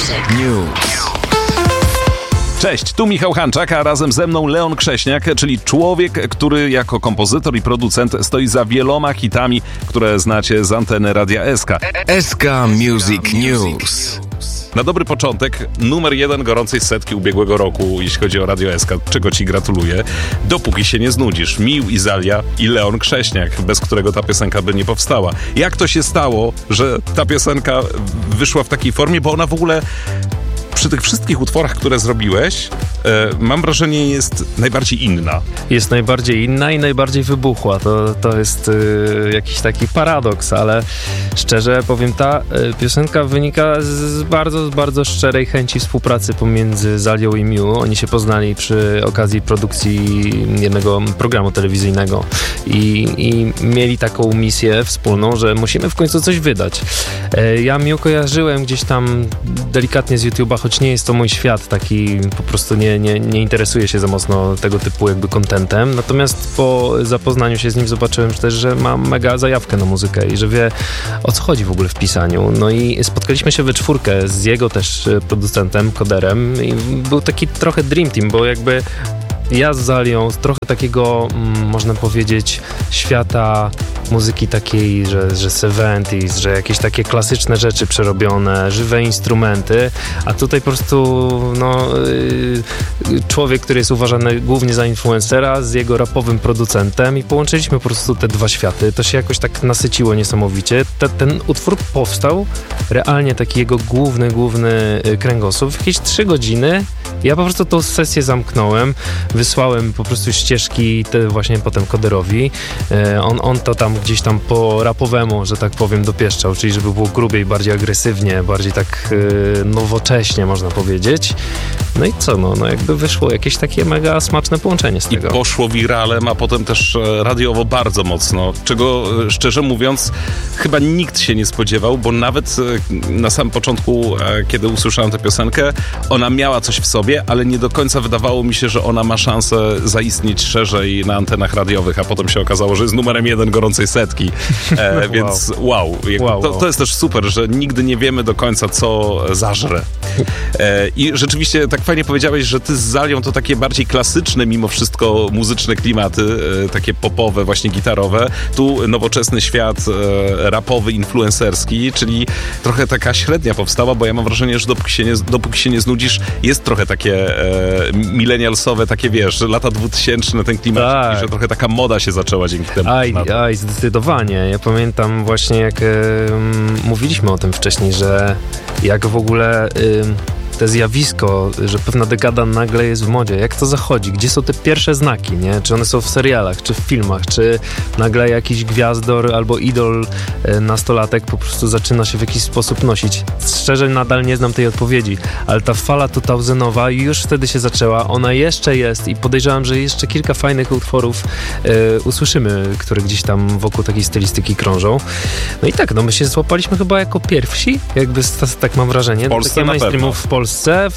News. Cześć, tu Michał Hanczak, a razem ze mną Leon Krześniak, czyli człowiek, który jako kompozytor i producent stoi za wieloma hitami, które znacie z anteny Radia SK. SK Music News. Na dobry początek, numer 1 gorącej setki ubiegłego roku, jeśli chodzi o Radio SK, czego ci gratuluję. Dopóki się nie znudzisz. Mił Izalia i Leon Krześniak, bez którego ta piosenka by nie powstała. Jak to się stało, że ta piosenka wyszła w takiej formie, bo ona w ogóle przy tych wszystkich utworach, które zrobiłeś, mam wrażenie, jest najbardziej inna. Jest najbardziej inna i najbardziej wybuchła. To jest jakiś taki paradoks, ale szczerze powiem, ta piosenka wynika z bardzo szczerej chęci współpracy pomiędzy Zalią i Miu. Oni się poznali przy okazji produkcji jednego programu telewizyjnego i mieli taką misję wspólną, że musimy w końcu coś wydać. Ja Miu kojarzyłem gdzieś tam delikatnie z YouTube'a, choć nie jest to mój świat taki, po prostu nie interesuję się za mocno tego typu jakby contentem, natomiast po zapoznaniu się z nim zobaczyłem też, że ma mega zajawkę na muzykę i że wie, o co chodzi w ogóle w pisaniu. No i spotkaliśmy się we czwórkę z jego też producentem, koderem i był taki trochę dream team, bo jakby ja z Zalią trochę takiego, można powiedzieć, świata muzyki takiej, że 70s, że jakieś takie klasyczne rzeczy przerobione, żywe instrumenty, a tutaj po prostu człowiek, który jest uważany głównie za influencera z jego rapowym producentem i połączyliśmy po prostu te dwa światy. To się jakoś tak nasyciło niesamowicie. Ten utwór powstał, realnie taki jego główny kręgosłup, w jakieś 3 godziny. Ja po prostu tą sesję zamknąłem, wysłałem po prostu ścieżki te właśnie potem koderowi. On to tam gdzieś tam po rapowemu, że tak powiem, dopieszczał, czyli żeby było grubiej, bardziej agresywnie, bardziej tak nowocześnie, można powiedzieć. No i co, no jakby wyszło jakieś takie mega smaczne połączenie z tego. I poszło wiralem, a potem też radiowo bardzo mocno, czego szczerze mówiąc chyba nikt się nie spodziewał, bo nawet na samym początku, kiedy usłyszałem tę piosenkę, ona miała coś w sobie, ale nie do końca wydawało mi się, że ona ma szansę zaistnieć szerzej na antenach radiowych, a potem się okazało, że jest numerem 1 gorącej setki. Więc wow. To jest też super, że nigdy nie wiemy do końca, co zażre. I rzeczywiście tak fajnie powiedziałeś, że ty z Zalią to takie bardziej klasyczne mimo wszystko muzyczne klimaty, takie popowe, właśnie gitarowe. Tu nowoczesny świat rapowy, influencerski, czyli trochę taka średnia powstała, bo ja mam wrażenie, że dopóki się nie znudzisz, jest trochę takie milenialsowe, takie wiesz, lata 2000, ten klimat, tak. I że trochę taka moda się zaczęła dzięki temu. Zdecydowanie. Ja pamiętam właśnie, jak mówiliśmy o tym wcześniej, że jak w ogóle te zjawisko, że pewna dekada nagle jest w modzie. Jak to zachodzi? Gdzie są te pierwsze znaki, nie? Czy one są w serialach, czy w filmach, czy nagle jakiś gwiazdor albo idol nastolatek po prostu zaczyna się w jakiś sposób nosić? Szczerze nadal nie znam tej odpowiedzi, ale ta fala 2000-owa już wtedy się zaczęła. Ona jeszcze jest i podejrzewam, że jeszcze kilka fajnych utworów usłyszymy, które gdzieś tam wokół takiej stylistyki krążą. No i tak, my się złapaliśmy chyba jako pierwsi, jakby tak mam wrażenie. W Polsce na pewno. W Polsce,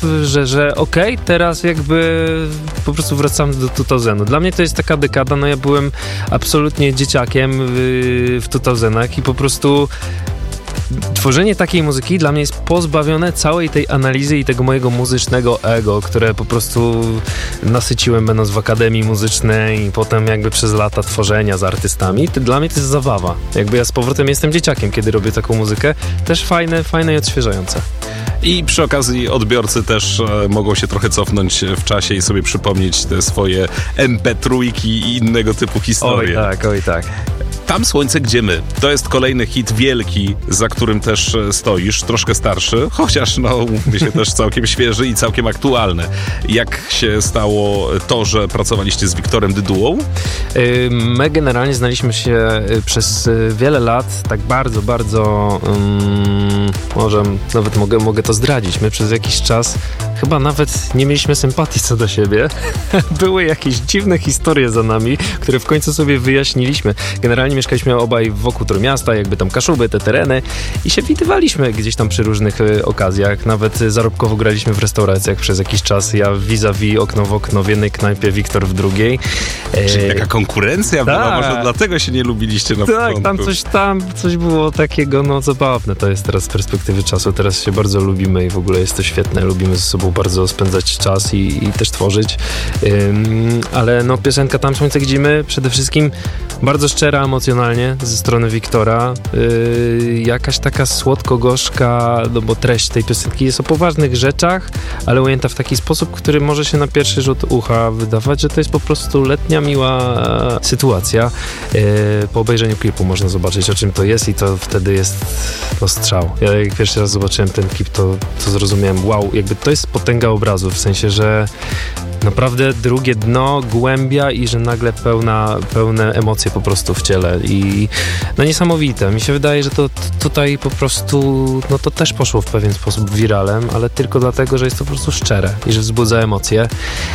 że okej, teraz jakby po prostu wracamy do 2000. Dla mnie to jest taka dekada, ja byłem absolutnie dzieciakiem w 2000-ach i po prostu tworzenie takiej muzyki dla mnie jest pozbawione całej tej analizy i tego mojego muzycznego ego, które po prostu nasyciłem będąc w akademii muzycznej i potem jakby przez lata tworzenia z artystami. Dla mnie to jest zabawa. Jakby ja z powrotem jestem dzieciakiem, kiedy robię taką muzykę. Też fajne i odświeżające. I przy okazji odbiorcy też mogą się trochę cofnąć w czasie i sobie przypomnieć te swoje MP3 i innego typu historie. Oj tak. Tam słońce, gdzie my. To jest kolejny hit wielki, za którym też stoisz, troszkę starszy, chociaż mówmy się też całkiem świeży i całkiem aktualny. Jak się stało to, że pracowaliście z Wiktorem Dydułą? My generalnie znaliśmy się przez wiele lat, tak bardzo może nawet mogę to zdradzić. My przez jakiś czas chyba nawet nie mieliśmy sympatii co do siebie. Były jakieś dziwne historie za nami, które w końcu sobie wyjaśniliśmy. Generalnie mieszkaliśmy obaj wokół Trójmiasta, jakby tam Kaszuby, te tereny i się widywaliśmy gdzieś tam przy różnych okazjach. Nawet zarobkowo graliśmy w restauracjach przez jakiś czas. Ja vis-a-vis, okno w okno w jednej knajpie, Wiktor w drugiej. Czyli taka konkurencja była, może dlatego się nie lubiliście na początku. Tam coś było takiego, no zabawne. To jest teraz z perspektywy czasu. Teraz się bardzo lubimy i w ogóle jest to świetne. Lubimy ze sobą bardzo spędzać czas i też tworzyć. Ale no piosenka Tam Słońce Gdzimy przede wszystkim bardzo szczera emocjonalnie ze strony Wiktora. Jakaś taka słodko-gorzka, no bo treść tej piosenki jest o poważnych rzeczach, ale ujęta w taki sposób, który może się na pierwszy rzut ucha wydawać, że to jest po prostu letnia, miła sytuacja. Po obejrzeniu klipu można zobaczyć, o czym to jest i to wtedy jest strzał. Ja jak pierwszy raz zobaczyłem ten klip, to zrozumiałem, wow, jakby to jest potęga obrazu, w sensie, że naprawdę drugie dno, głębia i że nagle pełne emocje po prostu w ciele i no niesamowite. Mi się wydaje, że to tutaj po prostu, no to też poszło w pewien sposób wiralem, ale tylko dlatego, że jest to po prostu szczere i że wzbudza emocje.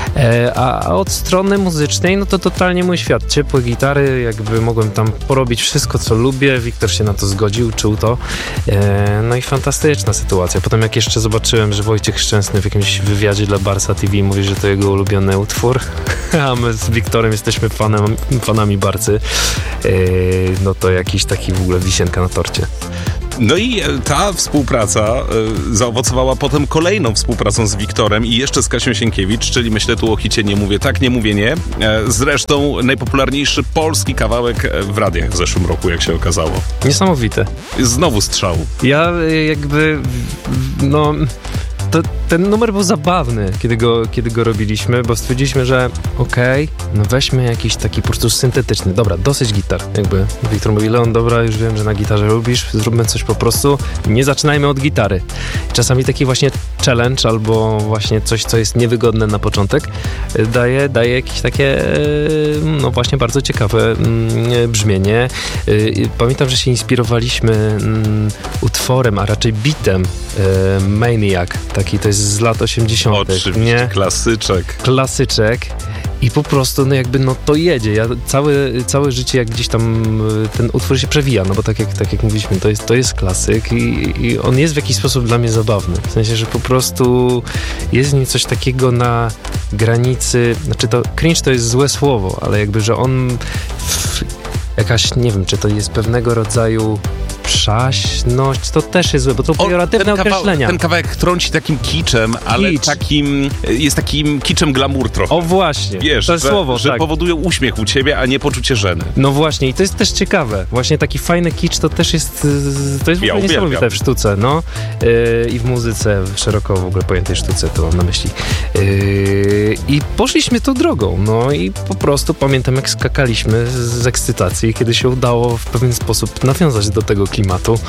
A od strony muzycznej, no to totalnie mój świat. Ciepłe gitary, jakby mogłem tam porobić wszystko, co lubię. Wiktor się na to zgodził, czuł to. No i fantastyczna sytuacja. Potem jak jeszcze zobaczyłem, że Wojciech Szczęsny w jakimś wywiadzie dla Barsa TV mówi, że to jego ulubiony utwór, a my z Wiktorem jesteśmy fanami Barcy, no to jakiś taki w ogóle wisienka na torcie. No i ta współpraca zaowocowała potem kolejną współpracą z Wiktorem i jeszcze z Kasią Sienkiewicz, czyli myślę tu o hicie Nie mówię tak, nie mówię nie. Zresztą najpopularniejszy polski kawałek w radiach w zeszłym roku, jak się okazało. Niesamowite. Znowu strzał. Ja jakby, no... Ten numer był zabawny, kiedy go robiliśmy, bo stwierdziliśmy, że no weźmy jakiś taki po prostu syntetyczny. Dobra, dosyć gitar. Jakby Wiktor mówi, Leon, dobra, już wiem, że na gitarze lubisz, zróbmy coś po prostu, nie zaczynajmy od gitary. Czasami taki właśnie challenge albo właśnie coś, co jest niewygodne na początek, daje jakieś takie, no właśnie bardzo ciekawe brzmienie. Pamiętam, że się inspirowaliśmy utworem, a raczej beatem Maniac. Taki to jest z lat 80. Oczywiście, nie? Klasyczek. I po prostu, no jakby, no to jedzie. Ja całe życie, jak gdzieś tam ten utwór się przewija, no bo tak jak mówiliśmy, to jest klasyk i on jest w jakiś sposób dla mnie zabawny. W sensie, że po prostu jest w nim coś takiego na granicy, znaczy to cringe to jest złe słowo, ale jakby, że on jakaś, nie wiem, czy to jest pewnego rodzaju przaśność, to też jest złe, bo to pejoratywne określenia. Ten kawałek trąci takim kiczem, ale jest takim kiczem glamour trochę. O właśnie, wiesz, to jest słowo, że tak. Powodują uśmiech u ciebie, a nie poczucie żeny. No właśnie i to jest też ciekawe. Właśnie taki fajny kicz to też jest, to jest w ogóle niesamowite w sztuce, no. I w muzyce, szeroko w ogóle pojętej sztuce, to mam na myśli. I poszliśmy tą drogą, no i po prostu pamiętam, jak skakaliśmy z ekscytacji, kiedy się udało w pewien sposób nawiązać do tego klimatu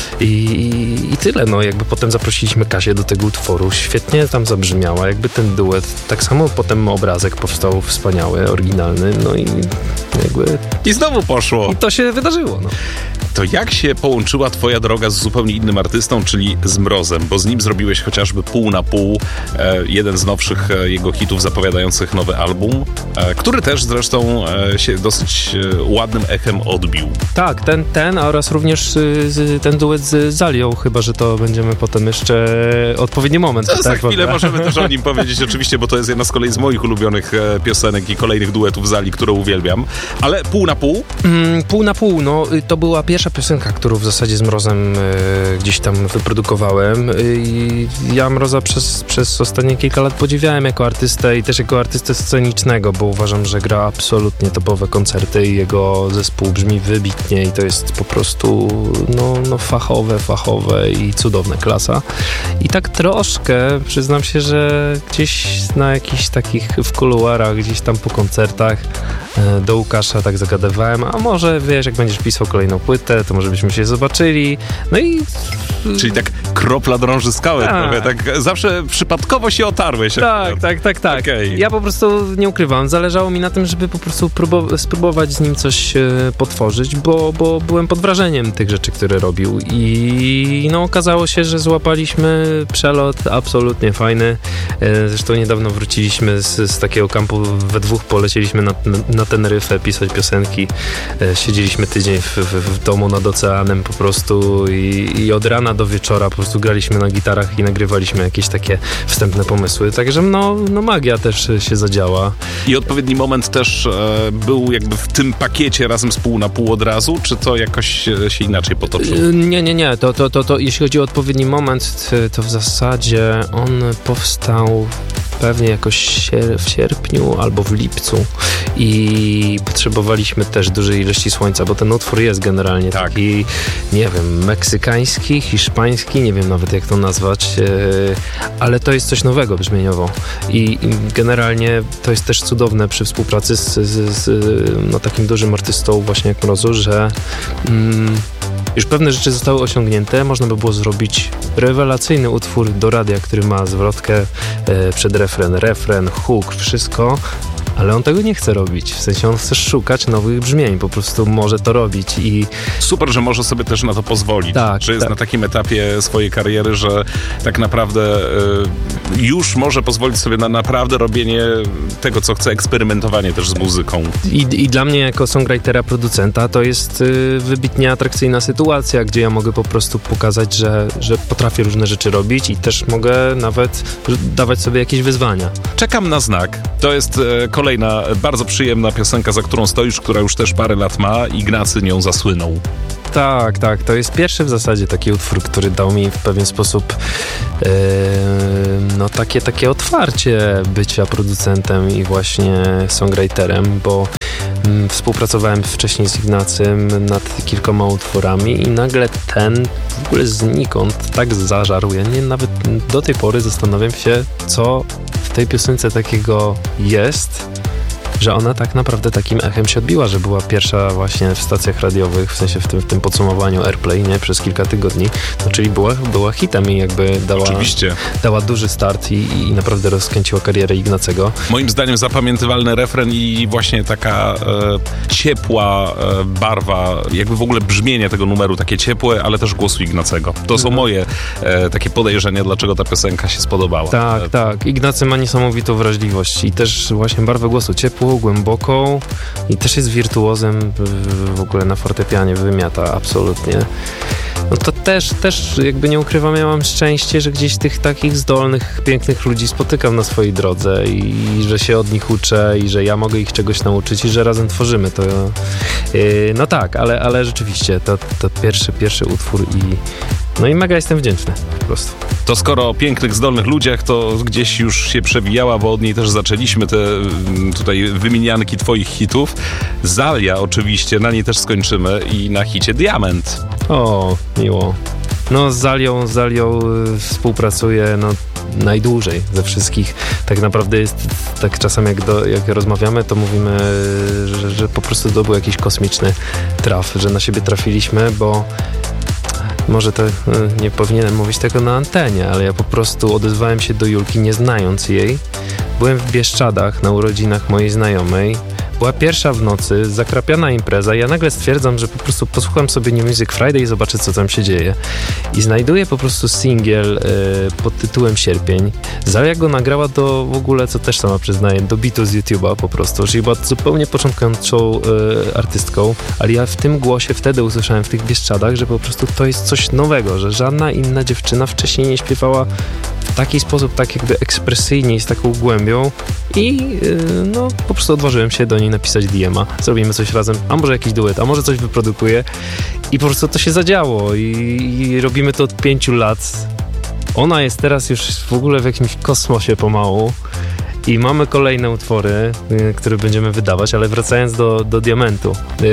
i tyle, no jakby potem zaprosiliśmy Kasię do tego utworu, świetnie tam zabrzmiała, jakby ten duet, tak samo potem obrazek powstał wspaniały, oryginalny, no i jakby... I znowu poszło. I to się wydarzyło, no. To jak się połączyła twoja droga z zupełnie innym artystą, czyli z Mrozem, bo z nim zrobiłeś chociażby Pół na pół, jeden z nowszych jego hitów zapowiadających nowy album, który też zresztą się dosyć ładnym echem odbił. Tak, ten oraz również ten duet z Zalią, chyba że to będziemy potem jeszcze odpowiedni moment. Za chwilę możemy też o nim powiedzieć oczywiście, bo to jest jedna z kolei z moich ulubionych piosenek i kolejnych duetów Zali, którą uwielbiam. Ale Pół na pół? Pół na pół, no to była pierwsza piosenka, którą w zasadzie z Mrozem gdzieś tam wyprodukowałem i ja Mroza przez ostatnie kilka lat podziwiałem jako artystę i też jako artystę scenicznego, bo uważam, że gra absolutnie topowe koncerty i jego zespół brzmi wybitnie i to jest po prostu no fachowe i cudowna klasa. I tak troszkę, przyznam się, że gdzieś na jakichś takich w kuluarach, gdzieś tam po koncertach do Łukasza tak zagadywałem, a może wiesz, jak będziesz pisał kolejną płytę, to może byśmy się zobaczyli. No i... Czyli tak kropla drąży skałę trochę, tak zawsze przypadkowo się otarłeś. Tak. Okay. Ja po prostu nie ukrywam, zależało mi na tym, żeby po prostu spróbować z nim coś potworzyć, bo byłem pod wrażeniem tych rzeczy, które robił i no okazało się, że złapaliśmy przelot absolutnie fajny. Zresztą niedawno wróciliśmy z takiego kampu, we dwóch polecieliśmy na Teneryfę pisać piosenki. Siedzieliśmy tydzień w domu nad oceanem po prostu i od rana do wieczora po prostu graliśmy na gitarach i nagrywaliśmy jakieś takie wstępne pomysły. Także no magia też się zadziała. I odpowiedni moment też był jakby w tym pakiecie razem z pół na pół od razu, czy to jakoś się inaczej potoczyło? Nie. To jeśli chodzi o odpowiedni moment, to w zasadzie on powstał pewnie jakoś w sierpniu albo w lipcu i potrzebowaliśmy też dużej ilości słońca, bo ten utwór jest generalnie taki, nie wiem, meksykański, hiszpański, nie wiem nawet jak to nazwać, ale to jest coś nowego brzmieniowo i generalnie to jest też cudowne przy współpracy z takim dużym artystą właśnie jak Mrozu, że już pewne rzeczy zostały osiągnięte, można by było zrobić rewelacyjny utwór do radia, który ma zwrotkę, refren, hook, wszystko, ale on tego nie chce robić. W sensie on chce szukać nowych brzmień, po prostu może to robić i... Super, że może sobie też na to pozwolić. Że jest na takim etapie swojej kariery, że tak naprawdę już może pozwolić sobie na naprawdę robienie tego, co chce, eksperymentowanie też z muzyką. I dla mnie jako songwritera, producenta to jest wybitnie atrakcyjna sytuacja, gdzie ja mogę po prostu pokazać, że potrafię różne rzeczy robić i też mogę nawet dawać sobie jakieś wyzwania. Czekam na znak. To jest kolejna bardzo przyjemna piosenka, za którą stoisz, która już też parę lat ma. Ignacy nią zasłynął. Tak. To jest pierwszy w zasadzie taki utwór, który dał mi w pewien sposób takie otwarcie bycia producentem i właśnie songwriterem, bo współpracowałem wcześniej z Ignacym nad kilkoma utworami i nagle ten w ogóle znikąd tak zażarł. Ja nawet do tej pory zastanawiam się, co w tej piosence takiego jest, że ona tak naprawdę takim echem się odbiła, że była pierwsza właśnie w stacjach radiowych, w sensie w tym podsumowaniu Airplay, nie? Przez kilka tygodni, no, czyli była hitem i jakby dała duży start i naprawdę rozkręciła karierę Ignacego. Moim zdaniem zapamiętywalny refren i właśnie taka ciepła barwa, jakby w ogóle brzmienie tego numeru, takie ciepłe, ale też głosu Ignacego. To są moje takie podejrzenia, dlaczego ta piosenka się spodobała. Tak. Ignacy ma niesamowitą wrażliwość i też właśnie barwę głosu ciepłą, głęboką i też jest wirtuozem w ogóle na fortepianie, wymiata absolutnie. No to też jakby nie ukrywam, ja mam szczęście, że gdzieś tych takich zdolnych, pięknych ludzi spotykam na swojej drodze i że się od nich uczę i że ja mogę ich czegoś nauczyć i że razem tworzymy to. No tak, ale rzeczywiście to pierwszy utwór i mega jestem wdzięczny po prostu. To skoro o pięknych, zdolnych ludziach, to gdzieś już się przewijała, bo od niej też zaczęliśmy te tutaj wymienianki twoich hitów. Zalia oczywiście, na niej też skończymy i na hicie Diament. O, miło. No z Zalią współpracuję najdłużej ze wszystkich. Tak naprawdę jest tak czasem jak rozmawiamy, to mówimy, że po prostu to był jakiś kosmiczny traf, że na siebie trafiliśmy, bo może to nie powinienem mówić tego na antenie, ale ja po prostu odezwałem się do Julki nie znając jej. Byłem w Bieszczadach na urodzinach mojej znajomej. Była pierwsza w nocy, zakrapiana impreza i ja nagle stwierdzam, że po prostu posłucham sobie New Music Friday i zobaczę, co tam się dzieje. I znajduję po prostu singiel pod tytułem Sierpień. Zalia go nagrała w ogóle, co też sama przyznaję, do bitu z YouTube'a po prostu, czyli była zupełnie początkującą artystką, ale ja w tym głosie wtedy usłyszałem w tych Bieszczadach, że po prostu to jest coś nowego, że żadna inna dziewczyna wcześniej nie śpiewała w taki sposób, tak jakby ekspresyjnie i z taką głębią i po prostu odważyłem się do niej napisać DM-a, zrobimy coś razem, a może jakiś duet, a może coś wyprodukuję i po prostu to się zadziało i robimy to od 5 lat. Ona jest teraz już w ogóle w jakimś kosmosie pomału i mamy kolejne utwory, które będziemy wydawać, ale wracając do Diamentu.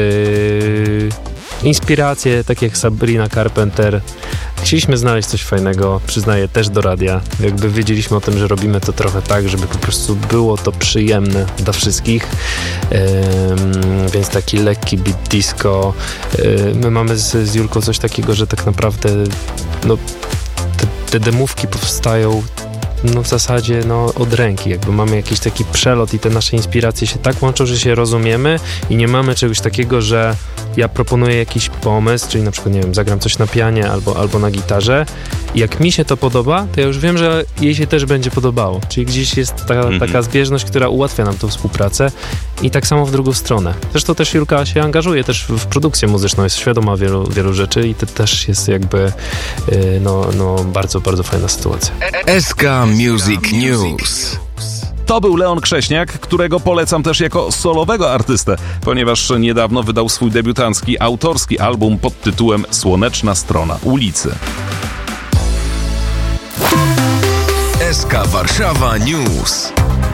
Inspiracje, takie jak Sabrina Carpenter. Chcieliśmy znaleźć coś fajnego, przyznaję, też do radia. Jakby wiedzieliśmy o tym, że robimy to trochę tak, żeby po prostu było to przyjemne dla wszystkich. Więc taki lekki beat disco. My mamy z Julką coś takiego, że tak naprawdę te demówki powstają w zasadzie od ręki, jakby mamy jakiś taki przelot i te nasze inspiracje się tak łączą, że się rozumiemy i nie mamy czegoś takiego, że ja proponuję jakiś pomysł, czyli na przykład, nie wiem, zagram coś na pianie albo na gitarze i jak mi się to podoba, to ja już wiem, że jej się też będzie podobało, czyli gdzieś jest taka zbieżność, która ułatwia nam tą współpracę i tak samo w drugą stronę. Zresztą też Julka się angażuje też w produkcję muzyczną, jest świadoma wielu rzeczy i to też jest jakby bardzo, bardzo fajna sytuacja. SK Music News. To był Leon Krześniak, którego polecam też jako solowego artystę, ponieważ niedawno wydał swój debiutancki, autorski album pod tytułem Słoneczna strona ulicy. SK Warszawa News.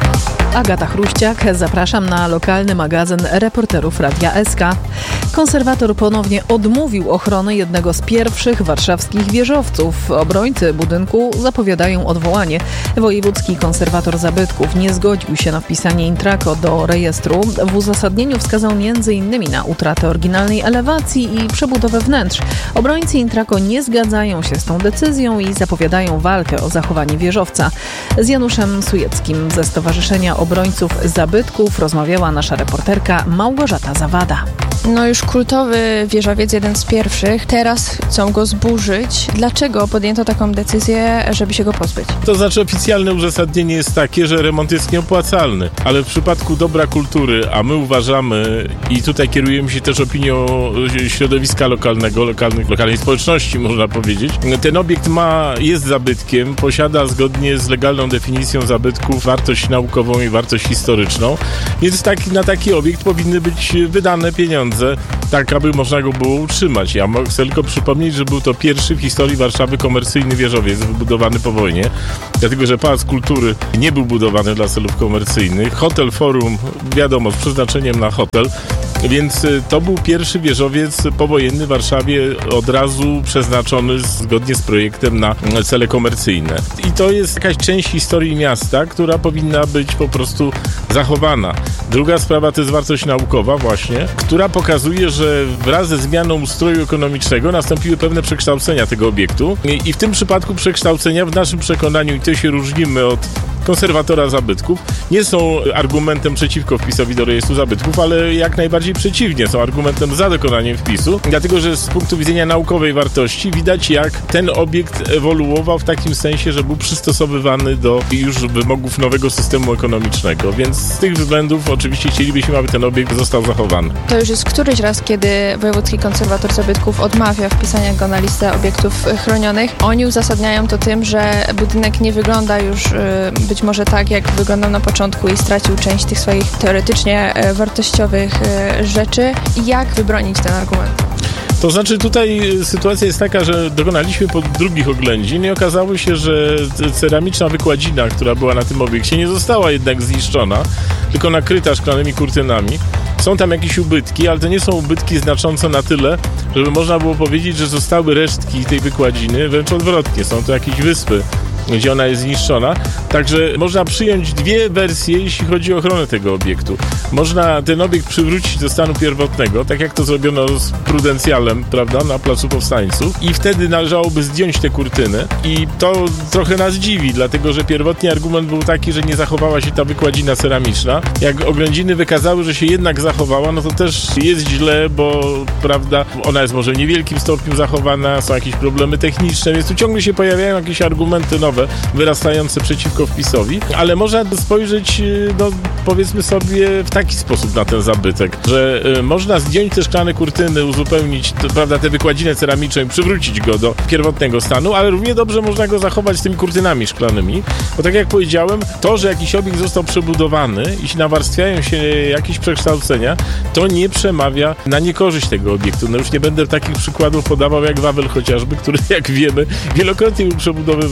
Agata Chruściak, zapraszam na lokalny magazyn reporterów Radia SK. Konserwator ponownie odmówił ochrony jednego z pierwszych warszawskich wieżowców. Obrońcy budynku zapowiadają odwołanie. Wojewódzki konserwator zabytków nie zgodził się na wpisanie Intraco do rejestru. W uzasadnieniu wskazał m.in. na utratę oryginalnej elewacji i przebudowę wnętrz. Obrońcy Intraco nie zgadzają się z tą decyzją i zapowiadają walkę o zachowanie wieżowca. Z Januszem Sujeckim ze Stowarzyszenia Obrońców Zabytków rozmawiała nasza reporterka Małgorzata Zawada. Już kultowy wieżowiec, jeden z pierwszych, teraz chcą go zburzyć. Dlaczego podjęto taką decyzję, żeby się go pozbyć? To znaczy oficjalne uzasadnienie jest takie, że remont jest nieopłacalny, ale w przypadku dobra kultury, a my uważamy i tutaj kierujemy się też opinią środowiska lokalnego, lokalnej społeczności można powiedzieć, ten obiekt jest zabytkiem, posiada zgodnie z legalną definicją zabytków wartość naukową i wartość historyczną, więc na taki obiekt powinny być wydane pieniądze, tak aby można go było utrzymać. Ja chcę tylko przypomnieć, że był to pierwszy w historii Warszawy komercyjny wieżowiec wybudowany po wojnie, dlatego że Pałac Kultury nie był budowany dla celów komercyjnych. Hotel Forum, wiadomo, z przeznaczeniem na hotel, więc to był pierwszy wieżowiec powojenny w Warszawie od razu przeznaczony zgodnie z projektem na cele komercyjne. I to jest jakaś część historii miasta, która powinna być po prostu zachowana. Druga sprawa to jest wartość naukowa właśnie, która pokazuje, że wraz ze zmianą ustroju ekonomicznego nastąpiły pewne przekształcenia tego obiektu i w tym przypadku przekształcenia w naszym przekonaniu, i to się różnimy od konserwatora zabytków, nie są argumentem przeciwko wpisowi do rejestru zabytków, ale jak najbardziej przeciwnie, są argumentem za dokonaniem wpisu, dlatego że z punktu widzenia naukowej wartości widać, jak ten obiekt ewoluował w takim sensie, że był przystosowywany do już wymogów nowego systemu ekonomicznego, więc z tych względów oczywiście chcielibyśmy, aby ten obiekt został zachowany. To już jest któryś raz, kiedy Wojewódzki Konserwator Zabytków odmawia wpisania go na listę obiektów chronionych. Oni uzasadniają to tym, że budynek nie wygląda już być może tak, jak wyglądał na początku i stracił część tych swoich teoretycznie wartościowych rzeczy. Jak wybronić ten argument? To znaczy tutaj sytuacja jest taka, że dokonaliśmy drugich oględzin i okazało się, że ceramiczna wykładzina, która była na tym obiekcie, nie została jednak zniszczona, tylko nakryta szklanymi kurtynami. Są tam jakieś ubytki, ale to nie są ubytki znaczące na tyle, żeby można było powiedzieć, że zostały resztki tej wykładziny, wręcz odwrotnie, są to jakieś wyspy, gdzie ona jest zniszczona. Także można przyjąć dwie wersje, jeśli chodzi o ochronę tego obiektu. Można ten obiekt przywrócić do stanu pierwotnego, tak jak to zrobiono z Prudencjalem, prawda, na Placu Powstańców, i wtedy należałoby zdjąć te kurtyny i to trochę nas dziwi, dlatego że pierwotnie argument był taki, że nie zachowała się ta wykładzina ceramiczna. Jak oględziny wykazały, że się jednak zachowała, no to też jest źle, bo prawda, ona jest może w niewielkim stopniu zachowana, są jakieś problemy techniczne, więc tu ciągle się pojawiają jakieś argumenty nowe, wyrastające przeciwko wpisowi, ale można spojrzeć, no powiedzmy sobie, w taki sposób na ten zabytek, że można zdjąć te szklane kurtyny, uzupełnić, prawda, tę wykładzinę ceramiczną i przywrócić go do pierwotnego stanu, ale równie dobrze można go zachować z tymi kurtynami szklanymi, bo tak jak powiedziałem, to, że jakiś obiekt został przebudowany i nawarstwiają się jakieś przekształcenia, to nie przemawia na niekorzyść tego obiektu. No już nie będę takich przykładów podawał jak Wawel chociażby, który, jak wiemy, wielokrotnie był przebudowywany i nikogo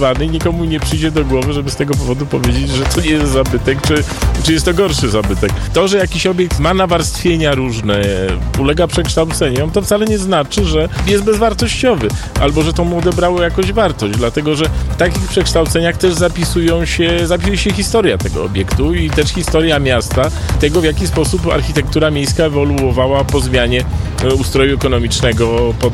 nikomu nie przyjdzie do głowy, żeby z tego powodu powiedzieć, że to nie jest zabytek, czy jest to gorszy zabytek. To, że jakiś obiekt ma nawarstwienia różne, ulega przekształceniom, to wcale nie znaczy, że jest bezwartościowy, albo że to mu odebrało jakąś wartość, dlatego że w takich przekształceniach też zapisuje się historia tego obiektu i też historia miasta, tego w jaki sposób architektura miejska ewoluowała po zmianie ustroju ekonomicznego po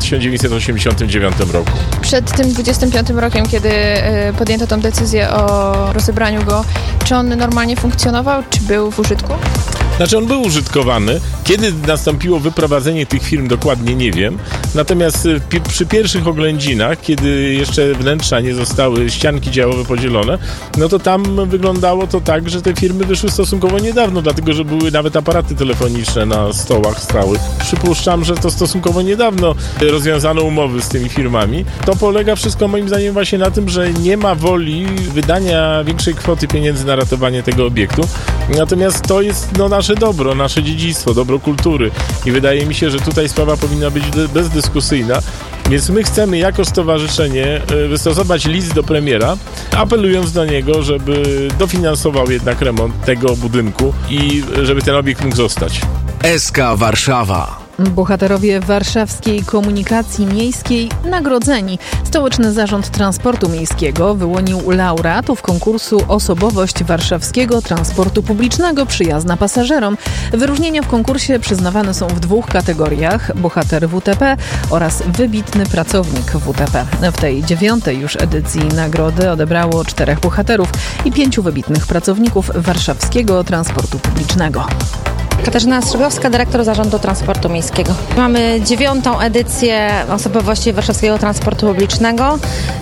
1989 roku. Przed tym 25 rokiem, kiedy podjęto tą decyzję o rozebraniu go, czy on normalnie funkcjonował, czy był w użytku? Znaczy on był użytkowany. Kiedy nastąpiło wyprowadzenie tych firm, dokładnie nie wiem. Natomiast przy pierwszych oględzinach, kiedy jeszcze wnętrza nie zostały, ścianki działowe podzielone, no to tam wyglądało to tak, że te firmy wyszły stosunkowo niedawno, dlatego że były nawet aparaty telefoniczne na stołach stałych. Przypuszczam, że to stosunkowo niedawno rozwiązano umowy z tymi firmami. To polega wszystko moim zdaniem właśnie na tym, że nie ma woli wydania większej kwoty pieniędzy na ratowanie tego obiektu. Natomiast to jest nasze dobro, nasze dziedzictwo, dobro kultury i wydaje mi się, że tutaj sprawa powinna być bezdyskusyjna. Więc my chcemy jako stowarzyszenie wystosować list do premiera, apelując do niego, żeby dofinansował jednak remont tego budynku i żeby ten obiekt mógł zostać. SK Warszawa. Bohaterowie warszawskiej komunikacji miejskiej nagrodzeni. Stołeczny Zarząd Transportu Miejskiego wyłonił laureatów konkursu Osobowość Warszawskiego Transportu Publicznego przyjazna pasażerom. Wyróżnienia w konkursie przyznawane są w 2 kategoriach: bohater WTP oraz wybitny pracownik WTP. W tej 9. już edycji nagrody odebrało 4 bohaterów i 5 wybitnych pracowników warszawskiego transportu publicznego. Katarzyna Strzygowska, dyrektor Zarządu Transportu Miejskiego. Mamy 9. edycję Osobowości Warszawskiego Transportu Publicznego.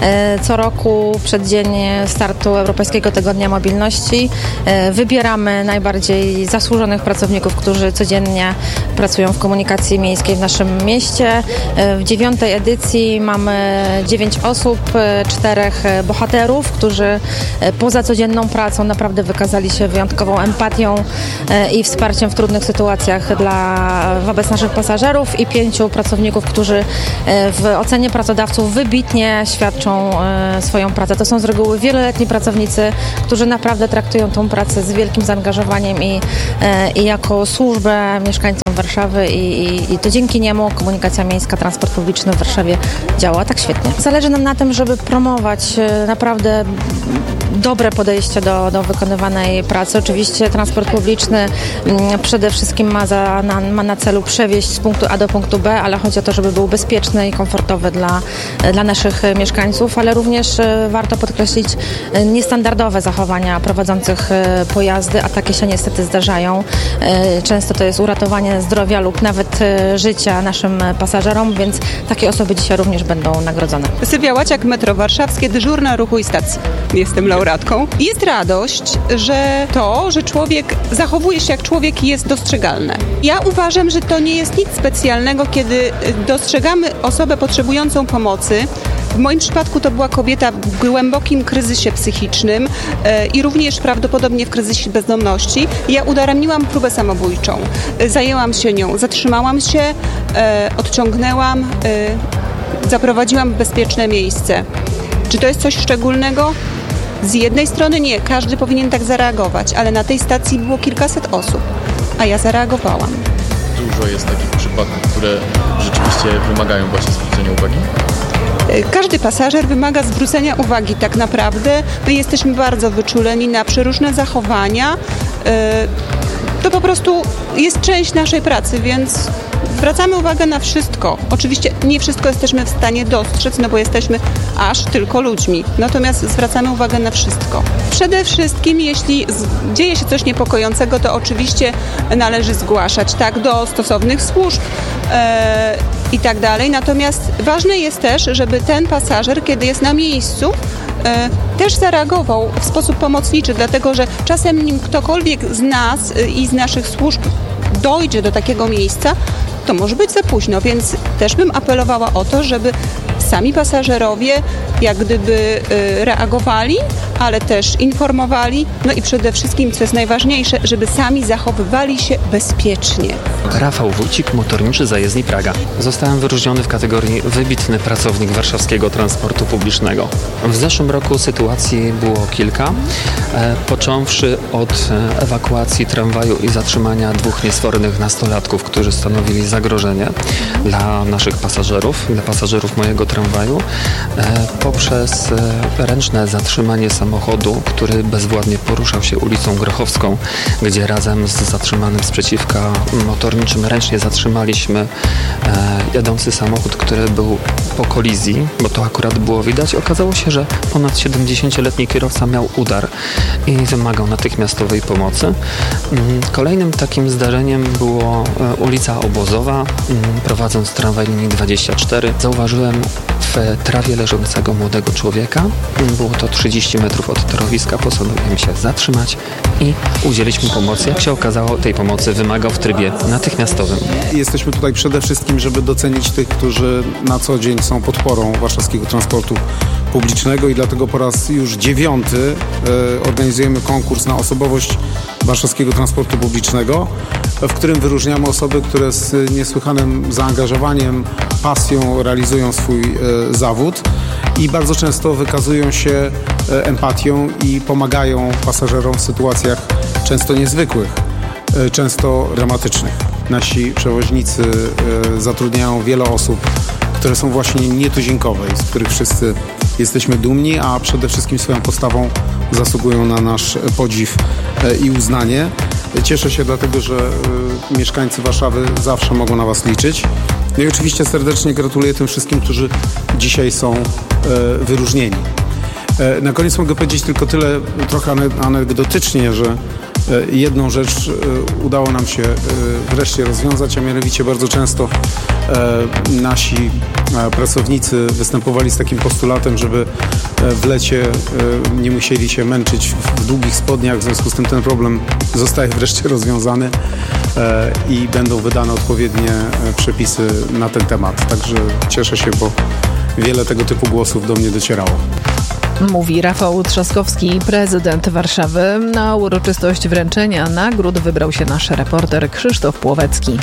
Co roku w przeddzień startu Europejskiego Tygodnia Mobilności wybieramy najbardziej zasłużonych pracowników, którzy codziennie pracują w komunikacji miejskiej w naszym mieście. W 9. edycji mamy 9 osób, 4 bohaterów, którzy poza codzienną pracą naprawdę wykazali się wyjątkową empatią i wsparciem w trudnych sytuacjach wobec naszych pasażerów i 5 pracowników, którzy w ocenie pracodawców wybitnie świadczą swoją pracę. To są z reguły wieloletni pracownicy, którzy naprawdę traktują tą pracę z wielkim zaangażowaniem i jako służbę mieszkańcom Warszawy i to dzięki niemu komunikacja miejska, transport publiczny w Warszawie działa tak świetnie. Zależy nam na tym, żeby promować naprawdę dobre podejście do wykonywanej pracy. Oczywiście transport publiczny przede wszystkim ma na celu przewieźć z punktu A do punktu B, ale chodzi o to, żeby był bezpieczny i komfortowy dla naszych mieszkańców, ale również warto podkreślić niestandardowe zachowania prowadzących pojazdy, a takie się niestety zdarzają. Często to jest uratowanie zdrowia lub nawet życia naszym pasażerom, więc takie osoby dzisiaj również będą nagrodzone. Sylwia Łaciak, Metro Warszawskie, dyżurna ruchu i stacji. Jestem laureatką. Jest radość, że człowiek zachowuje się jak człowiek i jest dostrzegalne. Ja uważam, że to nie jest nic specjalnego, kiedy dostrzegamy osobę potrzebującą pomocy. W moim przypadku to była kobieta w głębokim kryzysie psychicznym i również prawdopodobnie w kryzysie bezdomności. Ja udaremniłam próbę samobójczą. Zajęłam się nią, zatrzymałam się, odciągnęłam, zaprowadziłam w bezpieczne miejsce. Czy to jest coś szczególnego? Z jednej strony nie, każdy powinien tak zareagować, ale na tej stacji było kilkaset osób, a ja zareagowałam. Dużo jest takich przypadków, które rzeczywiście wymagają właśnie zwrócenia uwagi? Każdy pasażer wymaga zwrócenia uwagi tak naprawdę. My jesteśmy bardzo wyczuleni na przeróżne zachowania. To po prostu jest część naszej pracy, więc zwracamy uwagę na wszystko. Oczywiście nie wszystko jesteśmy w stanie dostrzec, no bo jesteśmy aż tylko ludźmi. Natomiast zwracamy uwagę na wszystko. Przede wszystkim, jeśli dzieje się coś niepokojącego, to oczywiście należy zgłaszać do stosownych służb i tak dalej. Natomiast ważne jest też, żeby ten pasażer, kiedy jest na miejscu, też zareagował w sposób pomocniczy, dlatego że czasem nim ktokolwiek z nas i z naszych służb dojdzie do takiego miejsca, to może być za późno, więc też bym apelowała o to, żeby sami pasażerowie jak gdyby reagowali, ale też informowali, no i przede wszystkim, co jest najważniejsze, żeby sami zachowywali się bezpiecznie. Rafał Wójcik, motorniczy zajezdni Praga. Zostałem wyróżniony w kategorii wybitny pracownik warszawskiego transportu publicznego. W zeszłym roku sytuacji było kilka, począwszy od ewakuacji tramwaju i zatrzymania 2 niesfornych nastolatków, którzy stanowili zagrożenie dla naszych pasażerów, dla pasażerów mojego tramwaju, poprzez ręczne zatrzymanie samochodu, który bezwładnie poruszał się ulicą Grochowską, gdzie razem z zatrzymanym sprzeciwka motorniczym ręcznie zatrzymaliśmy jadący samochód, który był po kolizji, bo to akurat było widać. Okazało się, że ponad 70-letni kierowca miał udar i wymagał natychmiastowej pomocy. Kolejnym takim zdarzeniem było ulica Obozowa. Prowadząc tramwaj linii 24, zauważyłem w trawie leżącego młodego człowieka. Było to 30 metrów od torowiska. Postanowiłem się zatrzymać i udzielić mu pomocy. Jak się okazało, tej pomocy wymagał w trybie natychmiastowym. Jesteśmy tutaj przede wszystkim, żeby docenić tych, którzy na co dzień są podporą warszawskiego transportu publicznego i dlatego po raz już 9 organizujemy konkurs na osobowość warszawskiego transportu publicznego, w którym wyróżniamy osoby, które z niesłychanym zaangażowaniem, pasją realizują swój zawód i bardzo często wykazują się empatią i pomagają pasażerom w sytuacjach często niezwykłych, często dramatycznych. Nasi przewoźnicy zatrudniają wiele osób, które są właśnie nietuzinkowe i z których wszyscy jesteśmy dumni, a przede wszystkim swoją postawą zasługują na nasz podziw i uznanie. Cieszę się dlatego, że mieszkańcy Warszawy zawsze mogą na Was liczyć. No i oczywiście serdecznie gratuluję tym wszystkim, którzy dzisiaj są wyróżnieni. Na koniec mogę powiedzieć tylko tyle, trochę anegdotycznie, że jedną rzecz udało nam się wreszcie rozwiązać, a mianowicie bardzo często nasi pracownicy występowali z takim postulatem, żeby w lecie nie musieli się męczyć w długich spodniach, w związku z tym ten problem zostaje wreszcie rozwiązany i będą wydane odpowiednie przepisy na ten temat. Także cieszę się, bo wiele tego typu głosów do mnie docierało. Mówi Rafał Trzaskowski, prezydent Warszawy. Na uroczystość wręczenia nagród wybrał się nasz reporter Krzysztof Płowecki.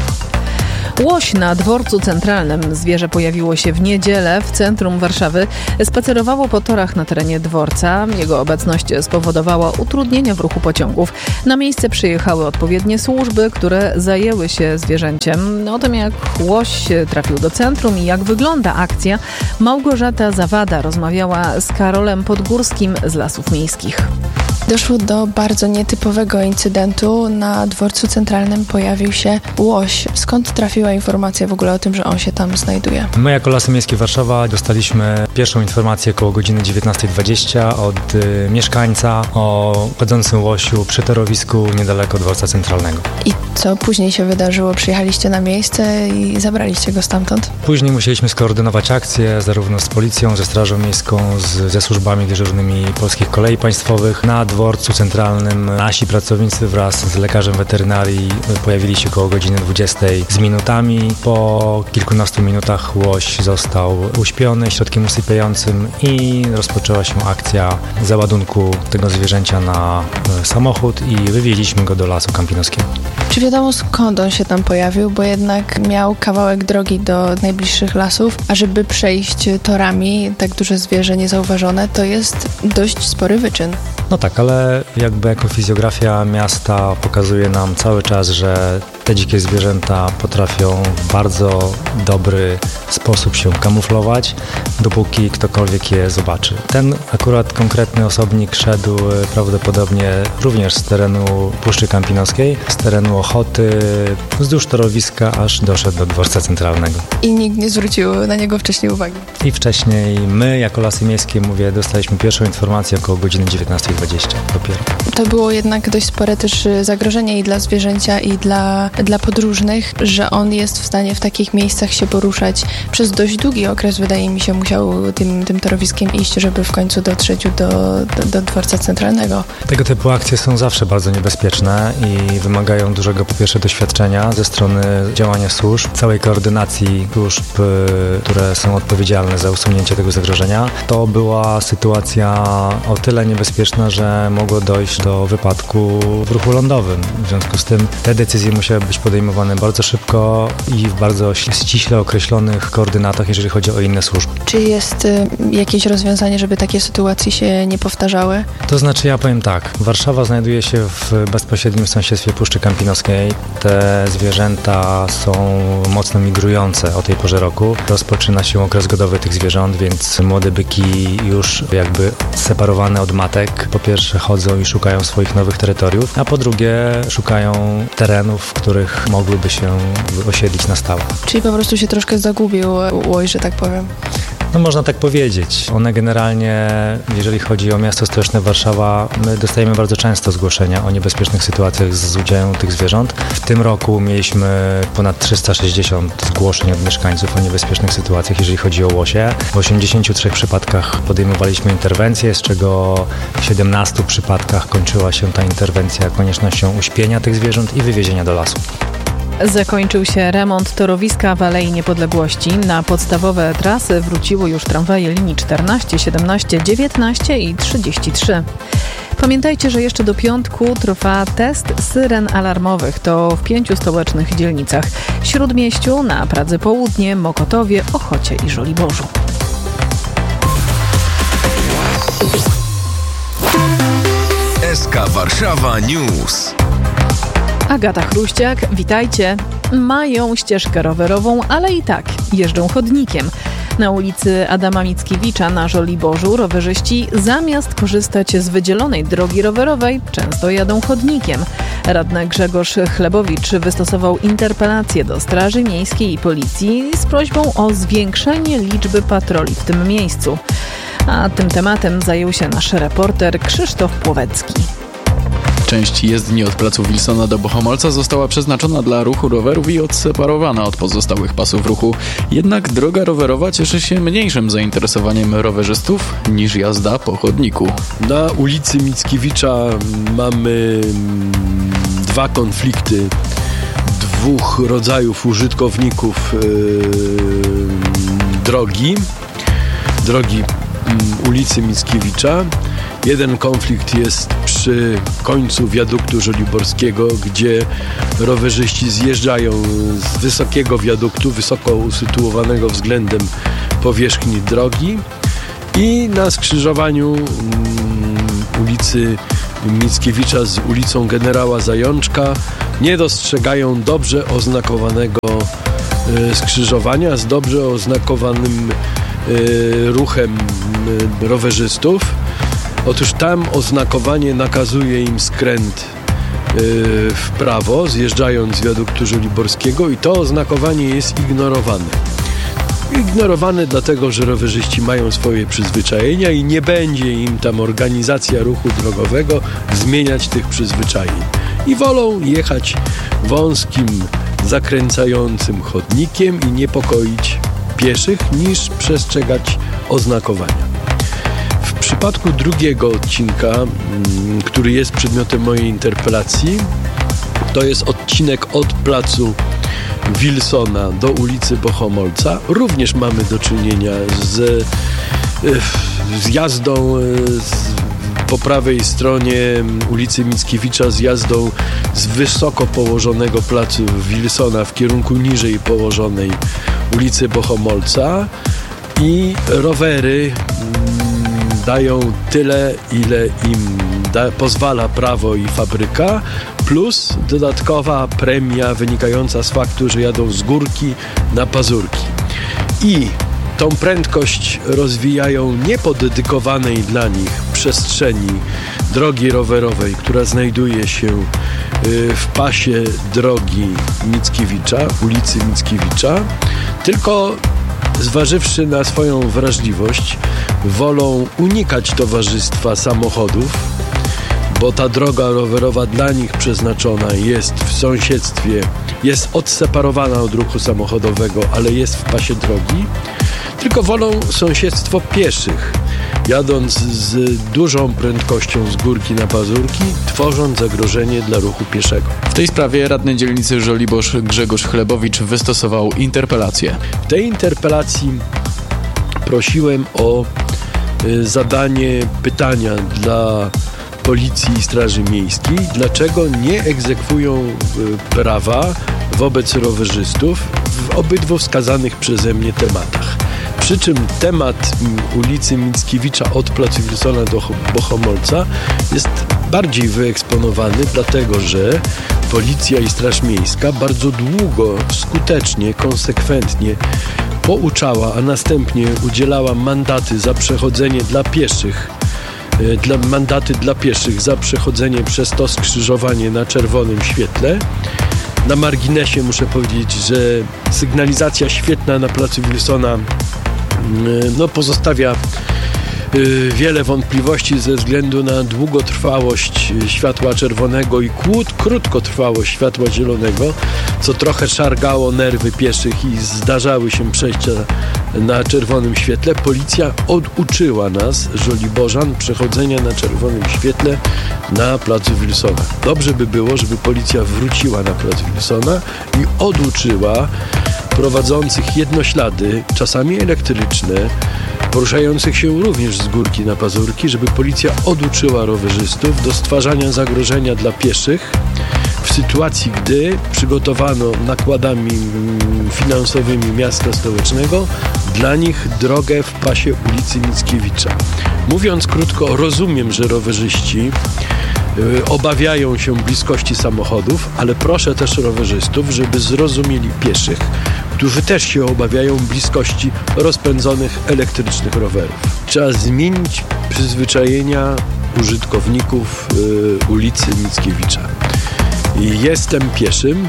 Łoś na dworcu centralnym. Zwierzę pojawiło się w niedzielę w centrum Warszawy. Spacerowało po torach na terenie dworca. Jego obecność spowodowała utrudnienia w ruchu pociągów. Na miejsce przyjechały odpowiednie służby, które zajęły się zwierzęciem. O tym, jak łoś trafił do centrum i jak wygląda akcja, Małgorzata Zawada rozmawiała z Karolem Podgórskim z Lasów Miejskich. Doszło do bardzo nietypowego incydentu. Na dworcu centralnym pojawił się łoś. Skąd trafiła informacja w ogóle o tym, że on się tam znajduje? My jako Lasy Miejskie Warszawa dostaliśmy pierwszą informację koło godziny 19:20 od mieszkańca o chodzącym łosiu przy torowisku niedaleko dworca centralnego. I co później się wydarzyło? Przyjechaliście na miejsce i zabraliście go stamtąd? Później musieliśmy skoordynować akcję zarówno z policją, ze Strażą Miejską, ze służbami dyżurnymi Polskich Kolei Państwowych. Na dworcu centralnym nasi pracownicy wraz z lekarzem weterynarii pojawili się koło godziny 20 z minutami. Po kilkunastu minutach łoś został uśpiony środkiem usypiającym i rozpoczęła się akcja załadunku tego zwierzęcia na samochód i wywieźliśmy go do Lasu Kampinoskiego. Czy wiadomo, skąd on się tam pojawił? Bo jednak miał kawałek drogi do najbliższych lasów, a żeby przejść torami tak duże zwierzę niezauważone, to jest dość spory wyczyn. No tak, ale jakby ekofizjografia miasta pokazuje nam cały czas, że te dzikie zwierzęta potrafią w bardzo dobry sposób się kamuflować, dopóki ktokolwiek je zobaczy. Ten akurat konkretny osobnik szedł prawdopodobnie również z terenu Puszczy Kampinoskiej, z terenu Ochoty, wzdłuż torowiska, aż doszedł do dworca centralnego. I nikt nie zwrócił na niego wcześniej uwagi? I wcześniej my, jako Lasy Miejskie, dostaliśmy pierwszą informację około godziny 19:20 dopiero. To było jednak dość spore też zagrożenie i dla zwierzęcia, i dla podróżnych, że on jest w stanie w takich miejscach się poruszać przez dość długi okres, wydaje mi się, musiał tym torowiskiem iść, żeby w końcu dotrzeć do dworca centralnego. Tego typu akcje są zawsze bardzo niebezpieczne i wymagają dużego, po pierwsze, doświadczenia ze strony działania służb, całej koordynacji służb, które są odpowiedzialne za usunięcie tego zagrożenia. To była sytuacja o tyle niebezpieczna, że mogło dojść do wypadku w ruchu lądowym. W związku z tym te decyzje musiały być podejmowane bardzo szybko i w bardzo ściśle określonych koordynatach, jeżeli chodzi o inne służby. Czy jest jakieś rozwiązanie, żeby takie sytuacje się nie powtarzały? To znaczy, ja powiem tak, Warszawa znajduje się w bezpośrednim sąsiedztwie Puszczy Kampinoskiej. Te zwierzęta są mocno migrujące o tej porze roku. Rozpoczyna się okres godowy tych zwierząt, więc młode byki już jakby separowane od matek, po pierwsze chodzą i szukają swoich nowych terytoriów, a po drugie szukają terenów, w których mogłyby się osiedlić na stałe. Czyli po prostu się troszkę zagubił łoj, że tak powiem. No można tak powiedzieć. One generalnie, jeżeli chodzi o miasto stołeczne Warszawa, my dostajemy bardzo często zgłoszenia o niebezpiecznych sytuacjach z udziałem tych zwierząt. W tym roku mieliśmy ponad 360 zgłoszeń od mieszkańców o niebezpiecznych sytuacjach, jeżeli chodzi o łosie. W 83 przypadkach podejmowaliśmy interwencję, z czego w 17 przypadkach kończyła się ta interwencja koniecznością uśpienia tych zwierząt i wywiezienia do lasu. Zakończył się remont torowiska w Alei Niepodległości. Na podstawowe trasy wróciły już tramwaje linii 14, 17, 19 i 33. Pamiętajcie, że jeszcze do piątku trwa test syren alarmowych. To w 5 stołecznych dzielnicach: Śródmieściu, na Pradze Południe, Mokotowie, Ochocie i Żoliborzu. SK Warszawa News. Agata Chruściak, witajcie. Mają ścieżkę rowerową, ale i tak jeżdżą chodnikiem. Na ulicy Adama Mickiewicza na Żoliborzu rowerzyści zamiast korzystać z wydzielonej drogi rowerowej często jadą chodnikiem. Radny Grzegorz Chlebowicz wystosował interpelację do Straży Miejskiej i Policji z prośbą o zwiększenie liczby patroli w tym miejscu. A tym tematem zajął się nasz reporter Krzysztof Płowecki. Część jezdni od placu Wilsona do Bohomolca została przeznaczona dla ruchu rowerów i odseparowana od pozostałych pasów ruchu. Jednak droga rowerowa cieszy się mniejszym zainteresowaniem rowerzystów niż jazda po chodniku. Na ulicy Mickiewicza mamy dwa konflikty dwóch rodzajów użytkowników drogi ulicy Mickiewicza. Jeden konflikt jest przy końcu wiaduktu żoliborskiego, gdzie rowerzyści zjeżdżają z wysokiego wiaduktu, wysoko usytuowanego względem powierzchni drogi, i na skrzyżowaniu ulicy Mickiewicza z ulicą Generała Zajączka nie dostrzegają dobrze oznakowanego skrzyżowania z dobrze oznakowanym ruchem rowerzystów. Otóż tam oznakowanie nakazuje im skręt w prawo, zjeżdżając z wiaduktu żoliborskiego, i to oznakowanie jest ignorowane. Ignorowane dlatego, że rowerzyści mają swoje przyzwyczajenia i nie będzie im tam organizacja ruchu drogowego zmieniać tych przyzwyczajeń. I wolą jechać wąskim, zakręcającym chodnikiem i niepokoić pieszych, niż przestrzegać oznakowania. W przypadku drugiego odcinka, który jest przedmiotem mojej interpelacji, to jest odcinek od placu Wilsona do ulicy Bohomolca. Również mamy do czynienia z jazdą po prawej stronie ulicy Mickiewicza, z jazdą z wysoko położonego placu Wilsona w kierunku niżej położonej ulicy Bohomolca, i rowery dają tyle, ile im pozwala prawo i fabryka, plus dodatkowa premia wynikająca z faktu, że jadą z górki na pazurki. I tą prędkość rozwijają nie po dedykowanej dla nich przestrzeni drogi rowerowej, która znajduje się w pasie drogi Mickiewicza, ulicy Mickiewicza, tylko zważywszy na swoją wrażliwość, wolą unikać towarzystwa samochodów, bo ta droga rowerowa dla nich przeznaczona jest w sąsiedztwie, jest odseparowana od ruchu samochodowego, ale jest w pasie drogi, tylko wolą sąsiedztwo pieszych, jadąc z dużą prędkością z górki na pazurki, tworząc zagrożenie dla ruchu pieszego. W tej sprawie radny dzielnicy Żoliborz Grzegorz Chlebowicz wystosował interpelację. W tej interpelacji prosiłem o zadanie pytania dla Policji i Straży Miejskiej, dlaczego nie egzekwują prawa wobec rowerzystów w obydwu wskazanych przeze mnie tematach. Przy czym temat ulicy Mickiewicza od placu Wilsona do Bohomolca jest bardziej wyeksponowany, dlatego że Policja i Straż Miejska bardzo długo, skutecznie, konsekwentnie pouczała, a następnie udzielała mandaty za przechodzenie dla pieszych, za przechodzenie przez to skrzyżowanie na czerwonym świetle. Na marginesie muszę powiedzieć, że sygnalizacja świetna na placu Wilsona pozostawia wiele wątpliwości ze względu na długotrwałość światła czerwonego i krótkotrwałość światła zielonego, co trochę szargało nerwy pieszych i zdarzały się przejścia na czerwonym świetle. Policja oduczyła nas, Żoliborzan, przechodzenia na czerwonym świetle na placu Wilsona. Dobrze by było, żeby policja wróciła na plac Wilsona i oduczyła prowadzących jednoślady, czasami elektryczne, poruszających się również z górki na pazurki, żeby policja oduczyła rowerzystów do stwarzania zagrożenia dla pieszych w sytuacji, gdy przygotowano nakładami finansowymi miasta stołecznego dla nich drogę w pasie ulicy Mickiewicza. Mówiąc krótko, rozumiem, że rowerzyści obawiają się bliskości samochodów, ale proszę też rowerzystów, żeby zrozumieli pieszych, którzy też się obawiają bliskości rozpędzonych elektrycznych rowerów. Trzeba zmienić przyzwyczajenia użytkowników ulicy Mickiewicza. Jestem pieszym,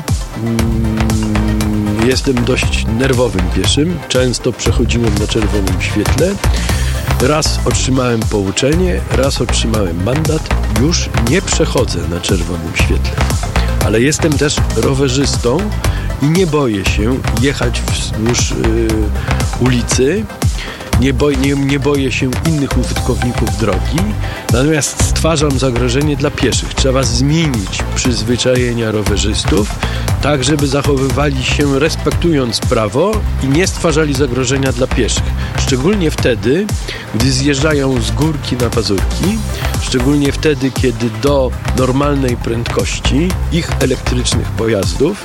jestem dość nerwowym pieszym, często przechodziłem na czerwonym świetle. Raz otrzymałem pouczenie, raz otrzymałem mandat, już nie przechodzę na czerwonym świetle. Ale jestem też rowerzystą i nie boję się jechać wzdłuż ulicy, nie boję się innych użytkowników drogi, natomiast stwarzam zagrożenie dla pieszych. Trzeba zmienić przyzwyczajenia rowerzystów, tak żeby zachowywali się respektując prawo i nie stwarzali zagrożenia dla pieszych. Szczególnie wtedy, gdy zjeżdżają z górki na pazurki, szczególnie wtedy, kiedy do normalnej prędkości ich elektrycznych pojazdów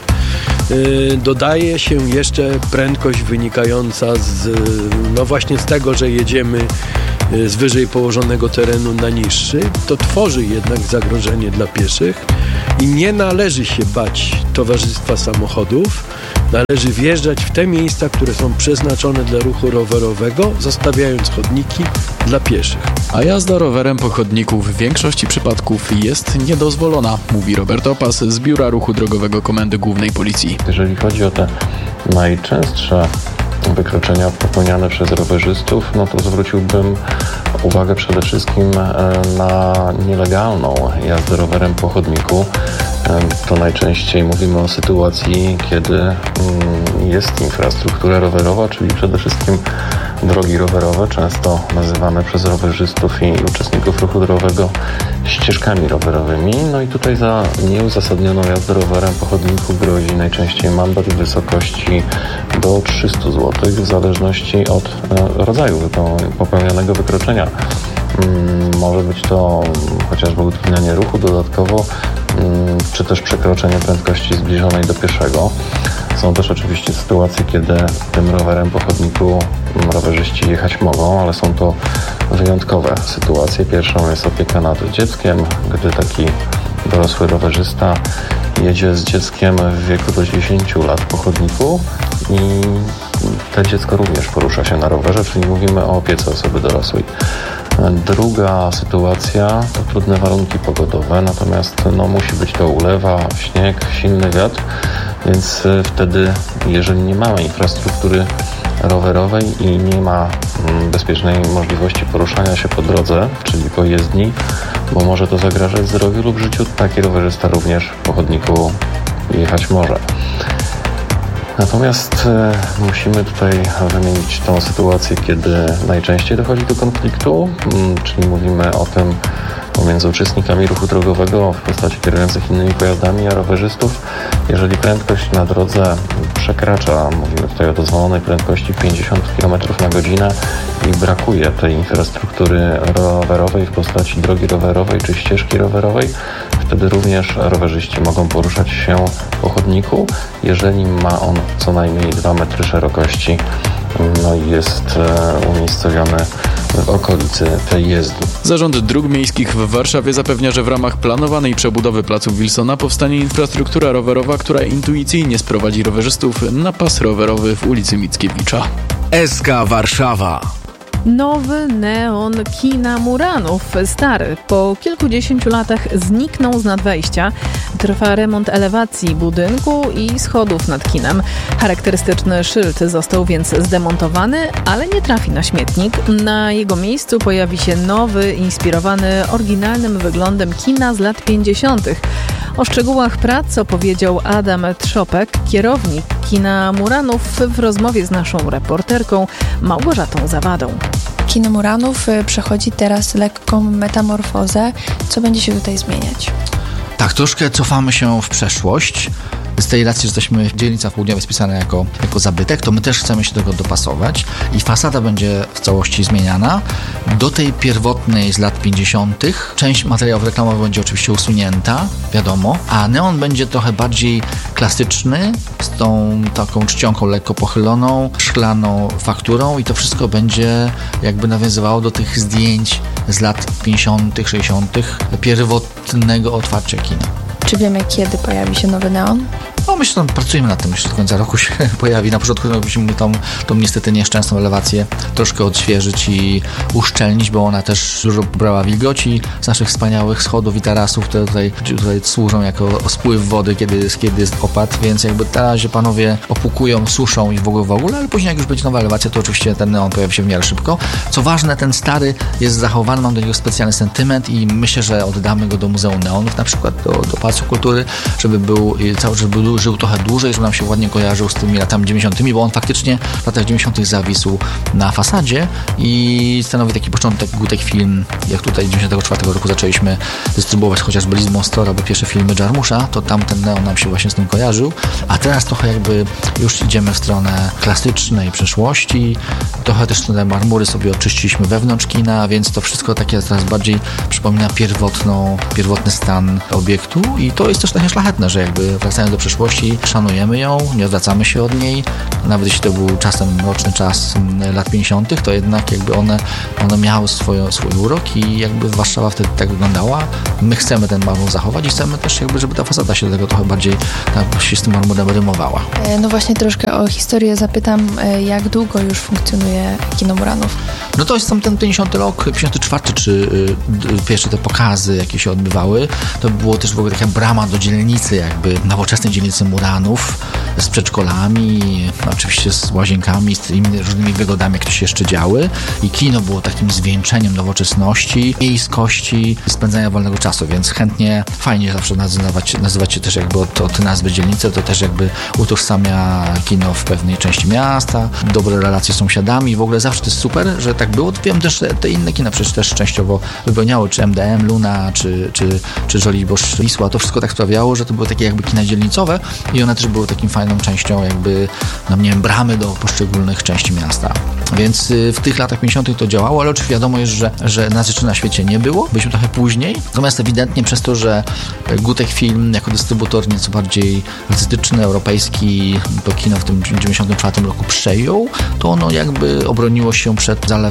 dodaje się jeszcze prędkość wynikająca właśnie z tego, że jedziemy z wyżej położonego terenu na niższy, to tworzy jednak zagrożenie dla pieszych i nie należy się bać towarzystwa samochodów, należy wjeżdżać w te miejsca, które są przeznaczone dla ruchu rowerowego, zostawiając chodniki dla pieszych. A jazda rowerem po chodniku w większości przypadków jest niedozwolona, mówi Robert Opas z Biura Ruchu Drogowego Komendy Głównej Policji. Jeżeli chodzi o te najczęstsze wykroczenia popełniane przez rowerzystów, to zwróciłbym uwagę przede wszystkim na nielegalną jazdę rowerem po chodniku. To najczęściej mówimy o sytuacji, kiedy jest infrastruktura rowerowa, czyli przede wszystkim drogi rowerowe, często nazywane przez rowerzystów i uczestników ruchu drogowego ścieżkami rowerowymi. I tutaj za nieuzasadnioną jazdę rowerem po chodniku grozi najczęściej mandat w wysokości do 300 zł, w zależności od rodzaju popełnionego wykroczenia. Może być to chociażby utrudnianie ruchu dodatkowo, czy też przekroczenie prędkości zbliżonej do pieszego. Są też oczywiście sytuacje, kiedy tym rowerem po chodniku rowerzyści jechać mogą, ale są to wyjątkowe sytuacje. Pierwszą jest opieka nad dzieckiem, gdy taki dorosły rowerzysta jedzie z dzieckiem w wieku do 10 lat po chodniku i to dziecko również porusza się na rowerze, czyli mówimy o opiece osoby dorosłej. Druga sytuacja to trudne warunki pogodowe, natomiast musi być to ulewa, śnieg, silny wiatr, więc wtedy, jeżeli nie mamy infrastruktury rowerowej i nie ma bezpiecznej możliwości poruszania się po drodze, czyli po jezdni, bo może to zagrażać zdrowiu lub życiu, taki rowerzysta również po chodniku jechać może. Natomiast musimy tutaj wymienić tą sytuację, kiedy najczęściej dochodzi do konfliktu, czyli mówimy o tym pomiędzy uczestnikami ruchu drogowego w postaci kierujących innymi pojazdami, a rowerzystów. Jeżeli prędkość na drodze przekracza, mówimy tutaj o dozwolonej prędkości 50 km na godzinę i brakuje tej infrastruktury rowerowej w postaci drogi rowerowej czy ścieżki rowerowej, wtedy również rowerzyści mogą poruszać się po chodniku, jeżeli ma on co najmniej 2 metry szerokości, no i jest umiejscowiony w okolicy tej jezdni. Zarząd Dróg Miejskich w Warszawie zapewnia, że w ramach planowanej przebudowy placu Wilsona powstanie infrastruktura rowerowa, która intuicyjnie sprowadzi rowerzystów na pas rowerowy w ulicy Mickiewicza. SK Warszawa. Nowy neon kina Muranów, stary, po kilkudziesięciu latach zniknął z nadwejścia. Trwa remont elewacji budynku i schodów nad kinem. Charakterystyczny szyld został więc zdemontowany, ale nie trafi na śmietnik. Na jego miejscu pojawi się nowy, inspirowany oryginalnym wyglądem kina z lat 50. O szczegółach prac opowiedział Adam Trzopek, kierownik kina Muranów, w rozmowie z naszą reporterką Małgorzatą Zawadą. Kino Muranów przechodzi teraz lekką metamorfozę. Co będzie się tutaj zmieniać? Tak, troszkę cofamy się w przeszłość. Z tej racji, że jesteśmy dzielnica południowa spisana jako zabytek, to my też chcemy się do tego dopasować i fasada będzie w całości zmieniana. Do tej pierwotnej z lat 50. część materiałów reklamowych będzie oczywiście usunięta, wiadomo, a neon będzie trochę bardziej klasyczny, z tą taką czcionką lekko pochyloną, szklaną fakturą i to wszystko będzie jakby nawiązywało do tych zdjęć z lat 50., 60. pierwotnego otwarcia kina. Czy wiemy, kiedy pojawi się nowy neon? No myślę, że pracujemy nad tym, myślę, że do końca roku się pojawi. Na początku musimy tą niestety nieszczęsną elewację troszkę odświeżyć i uszczelnić, bo ona też dużo brała wilgoci z naszych wspaniałych schodów i tarasów, które tutaj służą jako spływ wody, kiedy jest opad, więc jakby na razie panowie opłukują, suszą i w ogóle, ale później jak już będzie nowa elewacja, to oczywiście ten neon pojawi się w miarę szybko. Co ważne, ten stary jest zachowany, mam do niego specjalny sentyment i myślę, że oddamy go do Muzeum Neonów, na przykład do Pałacu Kultury, żeby żył trochę dłużej, żeby nam się ładnie kojarzył z tymi latami 90., bo on faktycznie w latach 90. zawisł na fasadzie i stanowi taki początek Gutek Film. Jak tutaj 94 roku zaczęliśmy dystrybuować chociażby List Monstora, bo pierwsze filmy Jarmusza, to tamten neon nam się właśnie z tym kojarzył, a teraz trochę jakby już idziemy w stronę klasycznej przeszłości, trochę też te marmury sobie oczyściliśmy wewnątrz kina, więc to wszystko takie teraz bardziej przypomina pierwotny stan obiektu i to jest też takie szlachetne, że jakby wracając do przeszłości szanujemy ją, nie odwracamy się od niej, nawet jeśli to był czasem roczny czas lat 50., to jednak jakby one miały swój urok i jakby Warszawa wtedy tak wyglądała. My chcemy ten marmur zachować i chcemy też jakby, żeby ta fasada się do tego trochę bardziej się z tym marmurem rymowała. No właśnie troszkę o historię zapytam, jak długo już funkcjonuje Kino Muranów? No to jest tam ten 50 rok, 54, czy pierwsze te pokazy, jakie się odbywały, to było też w ogóle taka brama do dzielnicy, jakby nowoczesnej dzielnicy Muranów, z przedszkolami, oczywiście z łazienkami, z tymi różnymi wygodami, jak to się jeszcze działy i kino było takim zwieńczeniem nowoczesności, miejskości, spędzania wolnego czasu, więc chętnie, fajnie zawsze nazywać się też jakby od nazwy dzielnicy, to też jakby utożsamia kino w pewnej części miasta, dobre relacje z sąsiadami, w ogóle zawsze to jest super, że tak było. Wiem też, że te inne kina przecież też częściowo wypełniały, czy MDM, Luna, czy Żoliborz, Wisła, to wszystko tak sprawiało, że to były takie jakby kina dzielnicowe i one też były takim fajną częścią jakby, no nie wiem, bramy do poszczególnych części miasta. Więc w tych latach 50. to działało, ale oczywiście wiadomo jest, że nas jeszcze na świecie nie było. Byliśmy trochę później. Natomiast ewidentnie przez to, że Gutek Film jako dystrybutor nieco bardziej artystyczny, europejski to kino w tym 94 roku przejął, to ono jakby obroniło się przed zalewem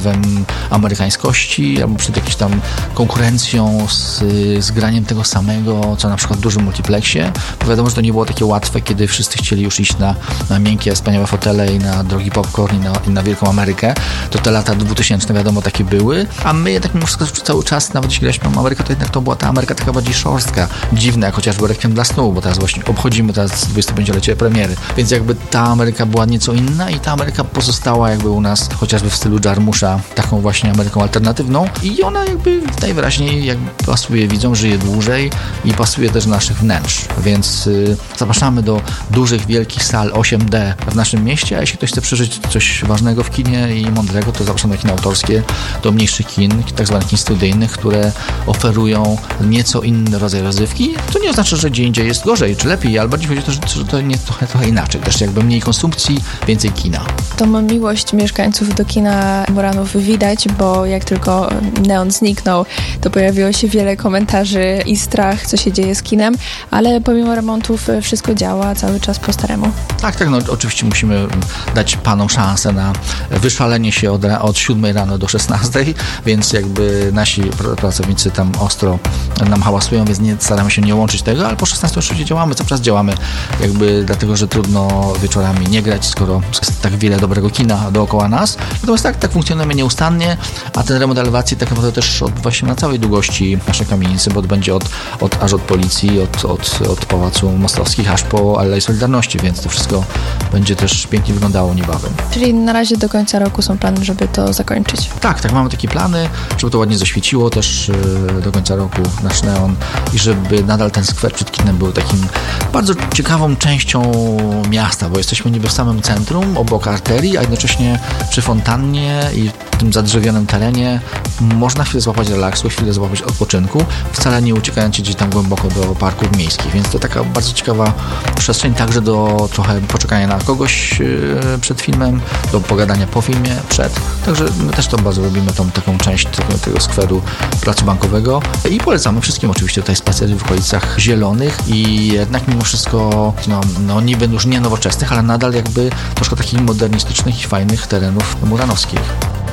prawem amerykańskości, albo przed jakąś tam konkurencją z graniem tego samego, co na przykład w dużym multiplexie. Bo wiadomo, że to nie było takie łatwe, kiedy wszyscy chcieli już iść na miękkie, wspaniałe fotele i na drogi popcorn i na wielką Amerykę. To te lata 2000 wiadomo takie były, a my jednak mimo wszystko cały czas, nawet jeśli graliśmy w Amerykę, to jednak to była ta Ameryka taka bardziej szorstka, dziwna, jak chociażby Requiem dla snu, bo teraz właśnie obchodzimy teraz 25-lecie premiery. Więc jakby ta Ameryka była nieco inna i ta Ameryka pozostała jakby u nas chociażby w stylu Jarmusza, taką właśnie Ameryką alternatywną i ona jakby najwyraźniej jakby pasuje widzom, żyje dłużej i pasuje też do naszych wnętrz. Więc zapraszamy do dużych, wielkich sal 8D w naszym mieście, a jeśli ktoś chce przeżyć coś ważnego w kinie i mądrego, to zapraszamy do kina autorskie, do mniejszych kin, tak zwanych kin studyjnych, które oferują nieco inny rodzaj rozrywki. To nie oznacza, że gdzie indziej jest gorzej czy lepiej, ale bardziej chodzi o to, że to nie trochę inaczej. Też jakby mniej konsumpcji, więcej kina. Tą miłość mieszkańców do kina Muranów widać, bo jak tylko neon zniknął, to pojawiło się wiele komentarzy i strach, co się dzieje z kinem, ale pomimo remontów wszystko działa cały czas po staremu. Tak, no oczywiście musimy dać panom szansę na wyszalenie się od 7 rano do 16, więc jakby nasi pracownicy tam ostro nam hałasują, więc staramy się nie łączyć tego, ale po 16 oczywiście działamy, cały czas działamy, jakby dlatego, że trudno wieczorami nie grać, skoro jest tak wiele dobrego kina dookoła nas. Natomiast tak funkcjonujemy nieustannie, a ten remont elewacji tak naprawdę też odbywa się na całej długości naszej kamienicy, bo będzie aż od policji, od Pałacu Mostrowskich, aż po Alei Solidarności, więc to wszystko będzie też pięknie wyglądało niebawem. Czyli na razie do końca roku są plany, żeby to zakończyć? Tak, mamy takie plany, żeby to ładnie zaświeciło też do końca roku nasz neon i żeby nadal ten skwer przed kinem był takim bardzo ciekawą częścią miasta, bo jesteśmy niby w samym centrum, obok arterii, a jednocześnie przy fontannie i w tym zadrzewionym terenie można chwilę złapać relaksu, chwilę złapać odpoczynku, wcale nie uciekając gdzieś tam głęboko do parków miejskich, więc to taka bardzo ciekawa przestrzeń także do trochę poczekania na kogoś przed filmem, do pogadania po filmie, przed. Także my też to bardzo lubimy, tą taką część tego skweru Placu Bankowego i polecamy wszystkim oczywiście tutaj spacery w okolicach zielonych i jednak mimo wszystko no niby już nie nowoczesnych, ale nadal jakby troszkę takich modernistycznych i fajnych terenów muranowskich.